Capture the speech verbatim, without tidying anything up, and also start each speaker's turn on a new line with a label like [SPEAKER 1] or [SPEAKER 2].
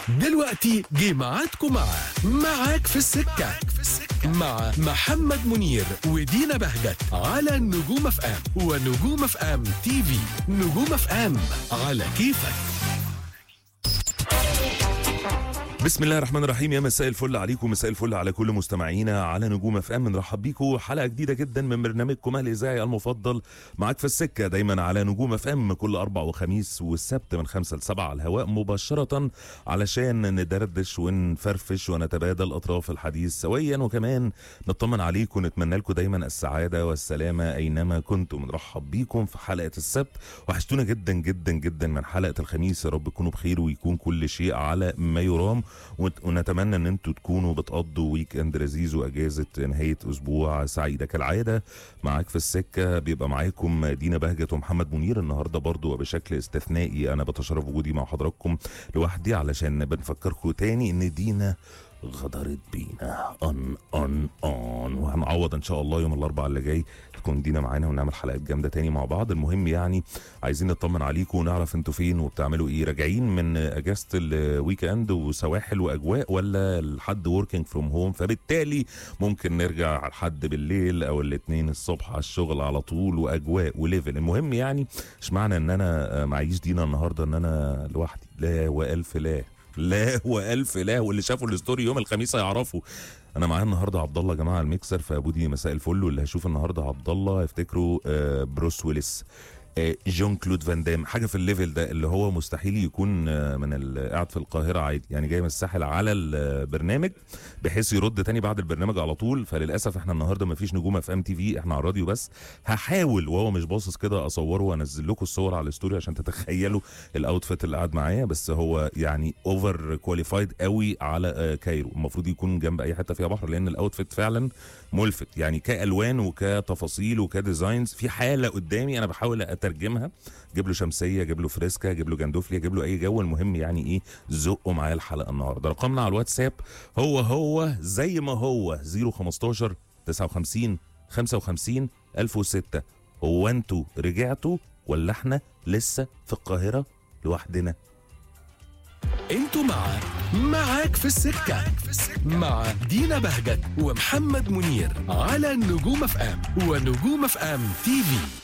[SPEAKER 1] دلوقتي جه ميعادكم مع معاك في السكة مع محمد منير ودينا بهجت على نجوم اف ام ونجوم اف ام تي في. نجوم اف ام على كيفك.
[SPEAKER 2] بسم الله الرحمن الرحيم. يا مساء الفل عليكم، مساء الفل على كل مستمعينا على نجوم اف ام. نرحب بيكم حلقه جديده جدا من برنامجكم الاذاعي المفضل معاك في السكه، دايما على نجوم اف ام كل اربع وخميس والسبت من خمسة لسبعة على الهواء مباشره، علشان ندردش ونفرفش ونتبادل اطراف الحديث سويا، وكمان نطمن عليكم ونتمنى لكم دايما السعاده والسلامه اينما كنتم. نرحب بيكم في حلقه السبت، وحشتونا جدا جدا جدا من حلقه الخميس. يا رب تكونوا بخير ويكون كل شيء على ما يرام، ونتمنى ان انتوا تكونوا بتقضوا ويك اند لذيذ واجازه نهايه اسبوع سعيده. كالعاده معاك في السكه بيبقى معاكم دينا بهجت ومحمد منير. النهارده برضو وبشكل استثنائي انا بتشرف وجودي مع حضراتكم لوحدي، علشان بنفكركم تاني ان دينا غدرت بينا اون اون اون وهنعوض ان شاء الله يوم الاربعاء اللي جاي تكون دينا معانا ونعمل حلقات جامده تاني مع بعض. المهم يعني عايزين نطمن عليكم ونعرف انتوا فين وبتعملوا ايه، راجعين من اجازه الويك اند وسواحل واجواء، ولا لحد وركينج فروم هوم، فبالتالي ممكن نرجع لحد بالليل او الاثنين الصبح على الشغل على طول واجواء وليفل. المهم يعني مش معنى ان انا معيش دينا النهارده ان انا لوحدي، لا والف لا لا والف لا، واللي شافوا الستوري يوم الخميس هيعرفوا. انا معايا النهارده عبد الله يا جماعه الميكسر، فابودي مساء الفل. واللي هيشوف النهارده عبد الله يفتكروا آه بروس ويلس، آه جون كلود فان دام، حاجه في الليفل ده، اللي هو مستحيل يكون آه من قاعد في القاهره عادي، يعني جاي من الساحل على البرنامج بحيث يرد تاني بعد البرنامج على طول. فللاسف احنا النهارده ما فيش نجوم اف ام تي في، احنا على الراديو بس. هحاول وهو مش باصص كده اصوره وانزل لكم الصور على الستوري عشان تتخيلوا الاوتفيت اللي قاعد معايا، بس هو يعني اوفر كواليفايد قوي على آه كايرو، المفروض يكون جنب اي حته فيها بحر، لان الاوتفيت فعلا ملفت يعني كالوان وكتفاصيل وكديزاينز. في حاله قدامي انا بحاول اترجمها، جيب له شمسيه، جيب له فريسكا، جيب له جندوفليا، جيب له اي جو. المهم يعني ايه، زقوا معايا الحلقه النهارده. رقمنا على الواتساب هو هو زي ما هو صفر خمستاشر تسعة وخمسين خمسة وخمسين ألف وستة. هو انتوا رجعتوا ولا احنا لسه في القاهره لوحدنا؟
[SPEAKER 1] انتوا مع معاك في السكة مع دينا بهجت ومحمد منير على نجوم اف ام ونجوم اف ام تي في.